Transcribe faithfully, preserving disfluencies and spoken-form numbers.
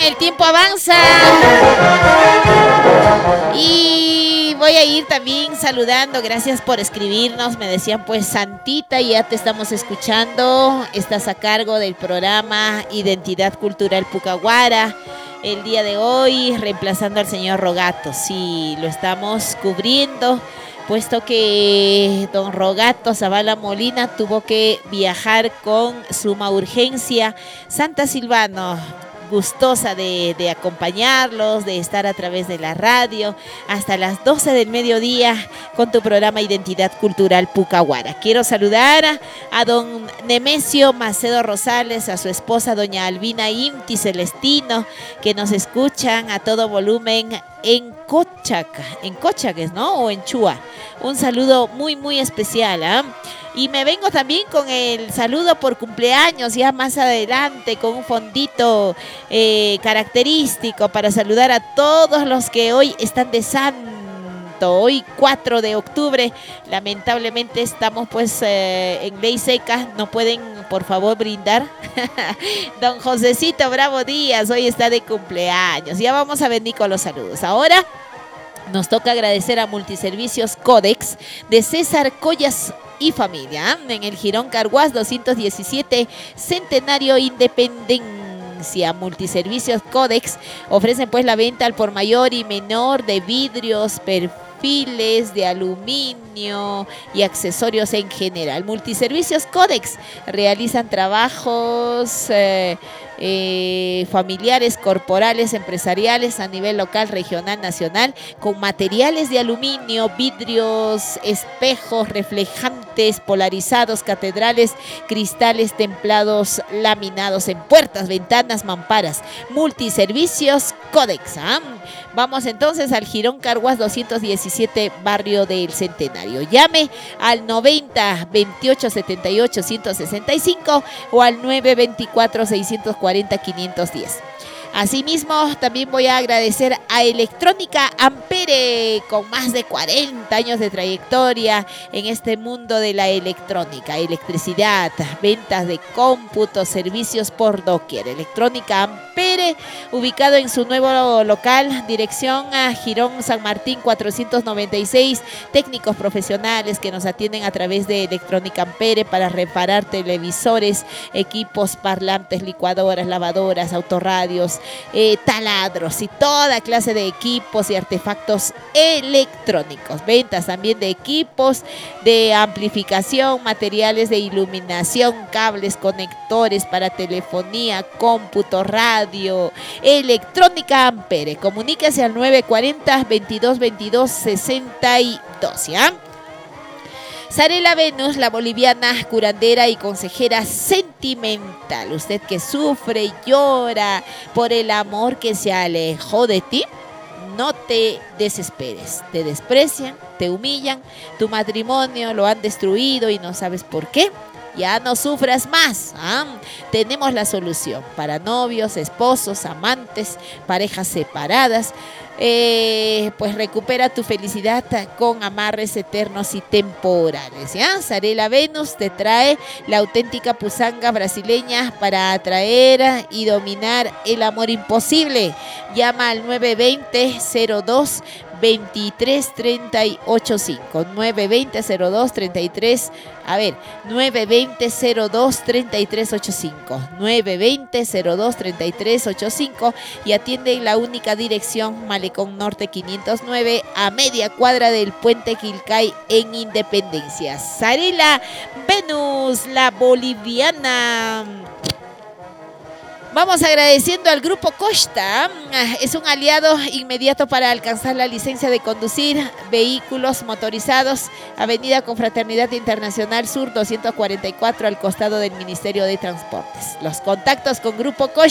el tiempo avanza. Y voy a ir también saludando, gracias por escribirnos. Me decían pues, Santita, ya te estamos escuchando. Estás a cargo del programa Identidad Cultural Pucahuara. El día de hoy, reemplazando al señor Rogato. Sí, lo estamos cubriendo, puesto que don Rogato Zavala Molina tuvo que viajar con suma urgencia. Santa Silvano, gustosa de, de acompañarlos, de estar a través de la radio hasta las doce del mediodía con tu programa Identidad Cultural Pucahuara. Quiero saludar a, a don Nemesio Macedo Rosales, a su esposa doña Albina Inti Celestino, que nos escuchan a todo volumen en Cochaca, en Cochaques, ¿no? O en Chua. Un saludo muy, muy especial, ¿ah? ¿eh? Y me vengo también con el saludo por cumpleaños, ya más adelante, con un fondito eh, característico para saludar a todos los que hoy están de santo. Hoy cuatro de octubre, lamentablemente estamos pues eh, en ley seca, no pueden por favor brindar. Don Josecito Bravo Díaz hoy está de cumpleaños. Ya vamos a venir con los saludos. Ahora nos toca agradecer a Multiservicios Codex de César Collas y familia, en el Jirón Carhuaz doscientos diecisiete, Centenario Independencia. Multiservicios Codex ofrecen pues la venta al por mayor y menor de vidrios, perfiles de aluminio y accesorios en general. Multiservicios Codex realizan trabajos eh, Eh, familiares, corporales, empresariales a nivel local, regional, nacional, con materiales de aluminio, vidrios, espejos, reflejantes, polarizados, catedrales, cristales templados, laminados en puertas, ventanas, mamparas. Multiservicios Codex. ¿eh? Vamos entonces al Jirón Carhuaz doscientos diecisiete, barrio del Centenario. Llame al noventa, veintiocho, setenta y ocho, ciento sesenta y cinco o al nueve veinticuatro, seiscientos cuarenta, quinientos diez. Asimismo, también voy a agradecer a Electrónica Ampere, con más de cuarenta años de trayectoria en este mundo de la electrónica, electricidad, ventas de cómputo, servicios por doquier. Electrónica Ampere, ubicado en su nuevo local, dirección a Jirón San Martín cuatrocientos noventa y seis, técnicos profesionales que nos atienden a través de Electrónica Ampere para reparar televisores, equipos parlantes, licuadoras, lavadoras, autorradios, Eh, taladros y toda clase de equipos y artefactos electrónicos. Ventas también de equipos de amplificación, materiales de iluminación, cables, conectores para telefonía, cómputo, radio. Electrónica Ampere. Comuníquese al nueve cuarenta, veintidós veintidós, sesenta y dos, ¿ya? Sarela Venus, la boliviana curandera y consejera sentimental. Usted que sufre y llora por el amor que se alejó de ti, no te desesperes. Te desprecian, te humillan, tu matrimonio lo han destruido y no sabes por qué. Ya no sufras más. ¿ah? Tenemos la solución para novios, esposos, amantes, parejas separadas. Eh, pues recupera tu felicidad con amarres eternos y temporales. ¿ya? Sarela Venus te trae la auténtica pusanga brasileña para atraer y dominar el amor imposible. Llama al nueve veinte, cero dos, veintitrés, treinta y ocho cinco. nueve veinte, cero dos, treinta y tres. A ver, nueve veinte, cero dos, treinta y tres ochenta y cinco. nueve veinte, cero dos, treinta y tres ochenta y cinco y atiende en la única dirección Malecón Norte quinientos nueve, a media cuadra del Puente Quilcay en Independencia. Sarela Venus, la boliviana. Vamos agradeciendo al Grupo Costa. Es un aliado inmediato para alcanzar la licencia de conducir vehículos motorizados. Avenida Confraternidad Internacional Sur doscientos cuarenta y cuatro, al costado del Ministerio de Transportes. Los contactos con Grupo Costa